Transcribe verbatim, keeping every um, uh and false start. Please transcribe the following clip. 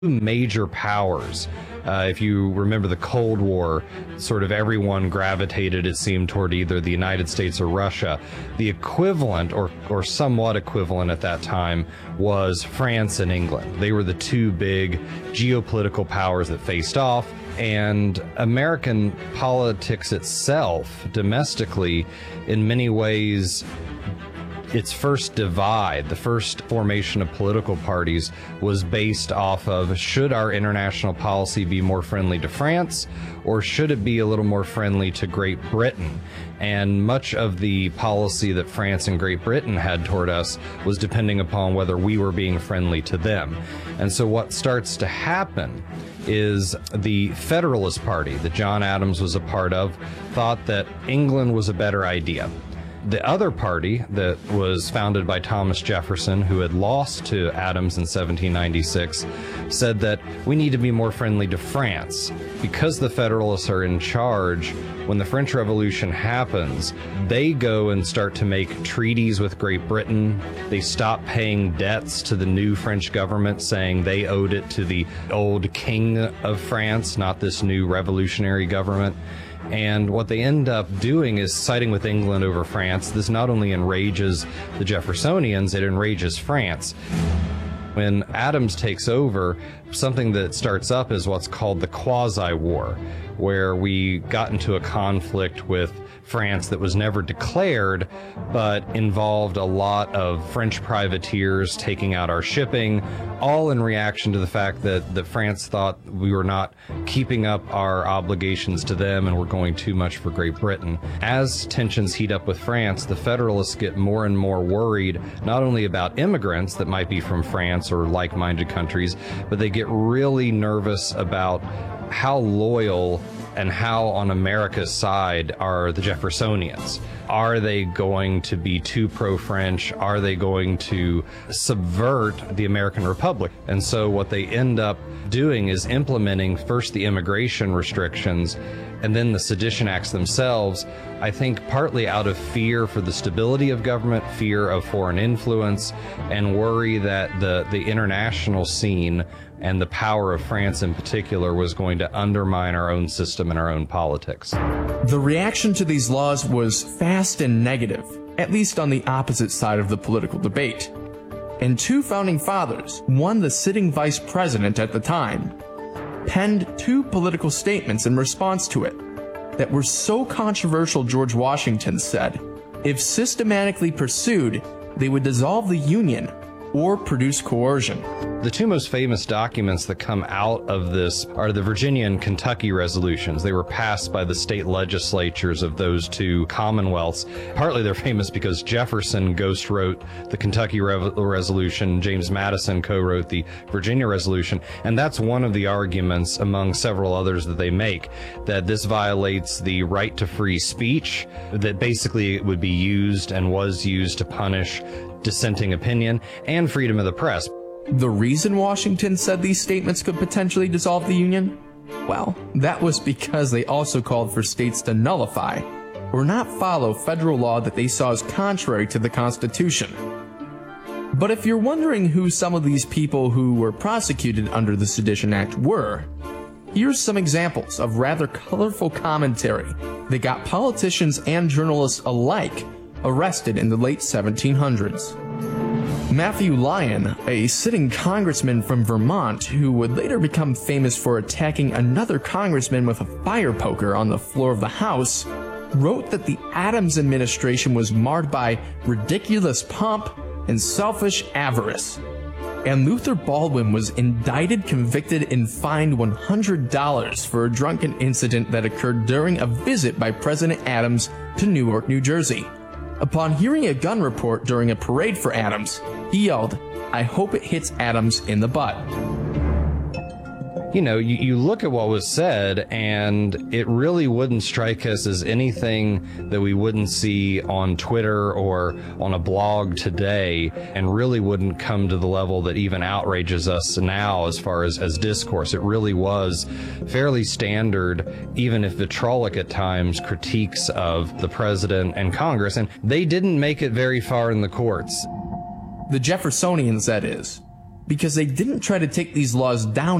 major powers. Uh, if you remember the Cold War, sort of everyone gravitated, it seemed, toward either the United States or Russia. The equivalent, or, or somewhat equivalent at that time, was France and England. They were the two big geopolitical powers that faced off. And American politics itself, domestically, in many ways, its first divide, the first formation of political parties, was based off of, should our international policy be more friendly to France, or should it be a little more friendly to Great Britain? And much of the policy that France and Great Britain had toward us was depending upon whether we were being friendly to them. And so what starts to happen is the Federalist Party that John Adams was a part of thought that England was a better idea. The other party that was founded by Thomas Jefferson, who had lost to Adams in seventeen ninety-six, said that we need to be more friendly to France. Because the Federalists are in charge, when the French Revolution happens, they go and start to make treaties with Great Britain. They stop paying debts to the new French government, saying they owed it to the old king of France, not this new revolutionary government. And what they end up doing is siding with England over France. This not only enrages the Jeffersonians, it enrages France. When Adams takes over, something that starts up is what's called the Quasi-War, where we got into a conflict with France that was never declared, but involved a lot of French privateers taking out our shipping, all in reaction to the fact that, that France thought we were not keeping up our obligations to them and were going too much for Great Britain. As tensions heat up with France, the Federalists get more and more worried, not only about immigrants that might be from France or like-minded countries, but they get really nervous about how loyal and how on America's side are the Jeffersonians. Are they going to be too pro-French? Are they going to subvert the American Republic? And so what they end up doing is implementing first the immigration restrictions and then the sedition acts themselves, I think partly out of fear for the stability of government, fear of foreign influence, and worry that the, the international scene and the power of France in particular was going to undermine our own system and our own politics. The reaction to these laws was fast and negative, at least on the opposite side of the political debate. And two founding fathers, one the sitting vice president at the time, penned two political statements in response to it that were so controversial, George Washington said, if systematically pursued, they would dissolve the Union or produce coercion. The two most famous documents that come out of this are the Virginia and Kentucky resolutions. They were passed by the state legislatures of those two commonwealths. Partly they're famous because Jefferson ghost-wrote the Kentucky Re- resolution, James Madison co-wrote the Virginia resolution, and that's one of the arguments among several others that they make, that this violates the right to free speech, that basically it would be used and was used to punish dissenting opinion, and freedom of the press. The reason Washington said these statements could potentially dissolve the Union? Well, that was because they also called for states to nullify or not follow federal law that they saw as contrary to the Constitution. But if you're wondering who some of these people who were prosecuted under the Sedition Act were, here's some examples of rather colorful commentary that got politicians and journalists alike arrested in the late seventeen hundreds. Matthew Lyon, a sitting congressman from Vermont who would later become famous for attacking another congressman with a fire poker on the floor of the House, wrote that the Adams administration was marred by ridiculous pomp and selfish avarice. And Luther Baldwin was indicted, convicted, and fined one hundred dollars for a drunken incident that occurred during a visit by President Adams to Newark, New Jersey. Upon hearing a gun report during a parade for Adams, he yelled, "I hope it hits Adams in the butt." You know, you, you look at what was said, and it really wouldn't strike us as anything that we wouldn't see on Twitter or on a blog today, and really wouldn't come to the level that even outrages us now as far as, as discourse. It really was fairly standard, even if vitriolic at times, critiques of the president and Congress, and they didn't make it very far in the courts. The Jeffersonians, that is. because they didn't try to take these laws down